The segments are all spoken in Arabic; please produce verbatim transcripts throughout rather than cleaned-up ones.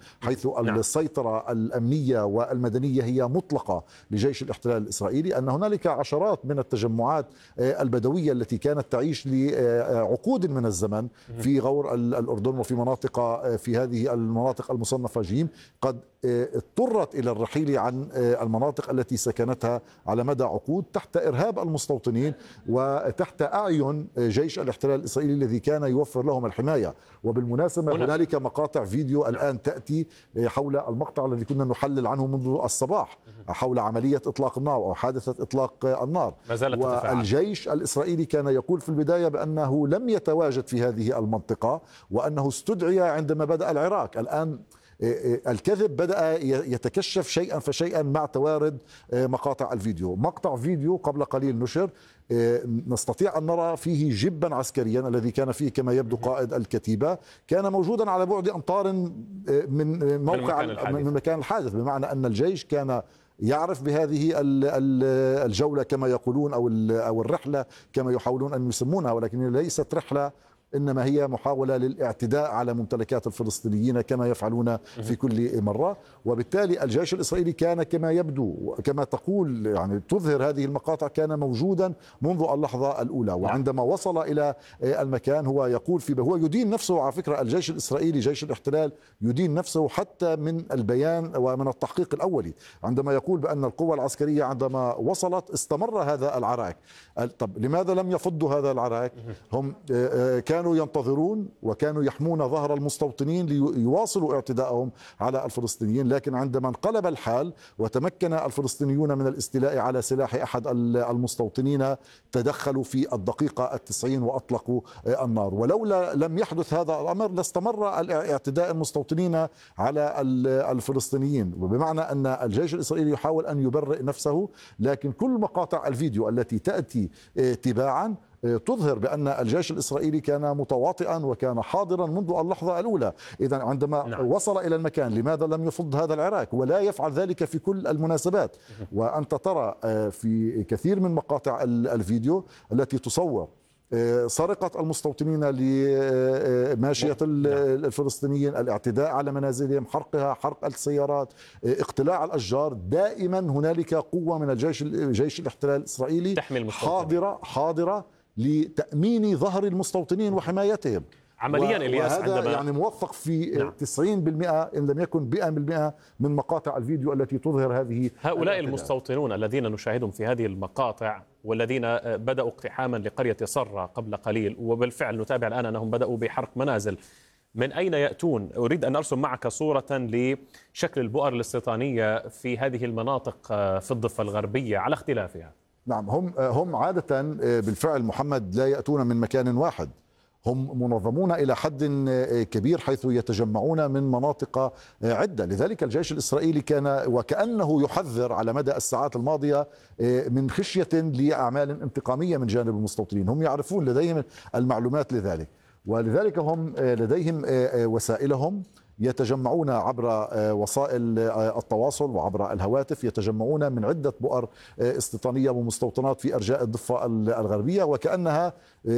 حيث السيطرة الأمنية والمدنية هي مطلقة لجيش الاحتلال الإسرائيلي، أن هنالك عشرات من التجمعات البدوية التي كانت تعيش لعقود من الزمن في غور الأردن وفي مناطق في هذه المناطق المصنفة جيم قد اضطرت إلى الرحيل عن المناطق التي سكنتها على مدى عقود تحت إرهاب المستوطنين وتحت أعين جيش الاحتلال الإسرائيلي الذي كان يوفر لهم الحماية. وبالمناسبة هنالك مقاطع فيديو الآن تأتي حول المقطع الذي كنا نحلل عنه منذ الصباح حول عملية إطلاق النار أو حادثة إطلاق النار. والجيش الإسرائيلي كان يقول في البداية بأنه لم يتواجد في هذه المنطقة وأنه استدعي عندما بدأ العراق. الآن الكذب بدأ يتكشف شيئا فشيئا مع توارد مقاطع الفيديو. مقطع فيديو قبل قليل نشر نستطيع أن نرى فيه جبا عسكريا الذي كان فيه كما يبدو قائد الكتيبة كان موجودا على بعد أمتار من موقع من مكان الحادث، بمعنى أن الجيش كان يعرف بهذه الجولة كما يقولون أو أو الرحلة كما يحاولون أن يسمونها، ولكن ليست رحلة إنما هي محاولة للاعتداء على ممتلكات الفلسطينيين كما يفعلون في كل مرة. وبالتالي الجيش الإسرائيلي كان كما يبدو كما تقول يعني تظهر هذه المقاطع كان موجودا منذ اللحظة الأولى، وعندما وصل إلى المكان هو يقول في هو يدين نفسه. على فكرة الجيش الإسرائيلي جيش الاحتلال يدين نفسه حتى من البيان ومن التحقيق الأولي عندما يقول بأن القوى العسكرية عندما وصلت استمر هذا العراك. طب لماذا لم يفضوا هذا العراك؟ هم كانوا كانوا ينتظرون وكانوا يحمون ظهر المستوطنين ليواصلوا اعتداءهم على الفلسطينيين، لكن عندما انقلب الحال وتمكن الفلسطينيون من الاستيلاء على سلاح أحد المستوطنين تدخلوا في الدقيقة التسعين وأطلقوا النار. ولولا لم يحدث هذا الأمر لاستمر اعتداء المستوطنين على الفلسطينيين، وبمعنى أن الجيش الإسرائيلي يحاول أن يبرئ نفسه، لكن كل مقاطع الفيديو التي تأتي تباعا تظهر بأن الجيش الإسرائيلي كان متواطئا وكان حاضرا منذ اللحظة الأولى. إذا عندما نعم. وصل إلى المكان لماذا لم يفض هذا العراك؟ ولا يفعل ذلك في كل المناسبات. وأنت ترى في كثير من مقاطع الفيديو التي تصور سرقة المستوطنين لماشية الفلسطينيين، الاعتداء على منازلهم، حرقها، حرق السيارات، اقتلاع الأشجار. دائما هنالك قوة من الجيش جيش الاحتلال الإسرائيلي حاضرة حاضرة لتأمين ظهر المستوطنين وحمايتهم. عمليا الياس هذا عندما يعني موفق في نعم. تسعين بالمئة إن لم يكن مئة بالمئة من مقاطع الفيديو التي تظهر هذه. هؤلاء المستوطنون الذين نشاهدهم في هذه المقاطع والذين بدأوا اقتحاما لقرية صرة قبل قليل، وبالفعل نتابع الآن أنهم بدأوا بحرق منازل، من أين يأتون؟ أريد أن أرسم معك صورة لشكل البؤر الاستيطانية في هذه المناطق في الضفة الغربية على اختلافها. نعم هم هم عادة بالفعل محمد لا يأتون من مكان واحد، هم منظمون إلى حد كبير حيث يتجمعون من مناطق عدة. لذلك الجيش الإسرائيلي كان وكأنه يحذر على مدى الساعات الماضية من خشية لأعمال انتقامية من جانب المستوطنين. هم يعرفون لديهم المعلومات لذلك، ولذلك هم لديهم وسائلهم، يتجمعون عبر وسائل التواصل وعبر الهواتف، يتجمعون من عدة بؤر استيطانية ومستوطنات في أرجاء الضفة الغربية، وكأنها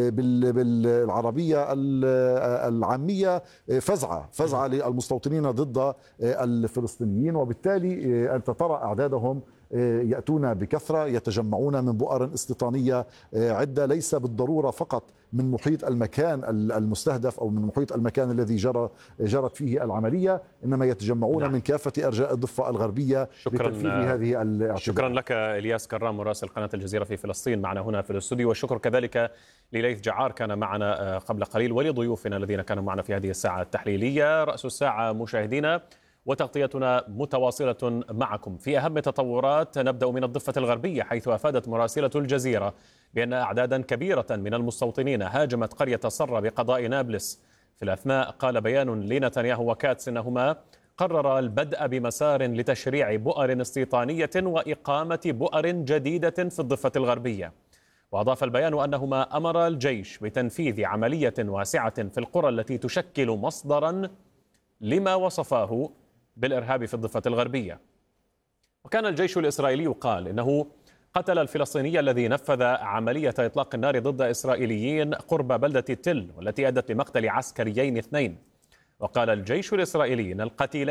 بالعربية العامية فزعة فزعة للمستوطنين ضد الفلسطينيين. وبالتالي أنت ترى أعدادهم يأتون بكثرة، يتجمعون من بؤر استيطانية عدة، ليس بالضرورة فقط من محيط المكان المستهدف أو من محيط المكان الذي جرى جرت فيه العملية، إنما يتجمعون نعم. من كافة أرجاء الضفة الغربية لتنفيذ هذه الاعتداءات. شكرا لك إلياس كرام مراسل قناة الجزيرة في فلسطين معنا هنا في الاستوديو، والشكر كذلك لليث جعار كان معنا قبل قليل، ولضيوفنا الذين كانوا معنا في هذه الساعة التحليلية. رأس الساعة مشاهدينا، وتغطيتنا متواصلة معكم في أهم التطورات. نبدأ من الضفة الغربية، حيث أفادت مراسلة الجزيرة بأن أعدادا كبيرة من المستوطنين هاجمت قرية صرة بقضاء نابلس. في الأثناء قال بيان لنتنياهو وكاتس إنهما قرر البدء بمسار لتشريع بؤر استيطانية وإقامة بؤر جديدة في الضفة الغربية. وأضاف البيان أنهما أمر الجيش بتنفيذ عملية واسعة في القرى التي تشكل مصدرا لما وصفاه بالإرهاب في الضفة الغربية. وكان الجيش الإسرائيلي قال إنه قتل الفلسطيني الذي نفذ عملية إطلاق النار ضد إسرائيليين قرب بلدة تل، والتي أدت لمقتل عسكريين اثنين. وقال الجيش الإسرائيلي إن القتيلين